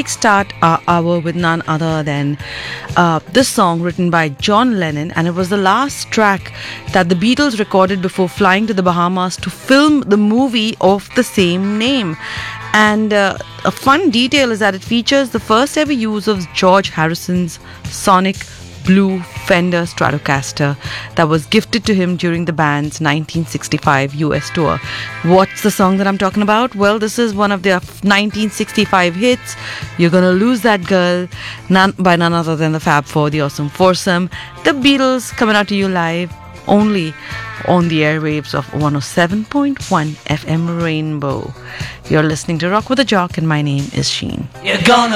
kickstart our hour with none other than this song written by John Lennon, and it was the last track that the Beatles recorded before flying to the Bahamas to film the movie of the same name. And a fun detail is that it features the first ever use of George Harrison's sonic blue Fender Stratocaster that was gifted to him during the band's 1965 US tour. What's the song that I'm talking about? Well, this is one of their 1965 hits, You're Gonna Lose That Girl, by none other than the Fab Four, the Awesome Foursome. The Beatles coming out to you live only on the airwaves of 107.1 FM Rainbow. You're listening to Rock with a Jock, and my name is Sheen. You're gonna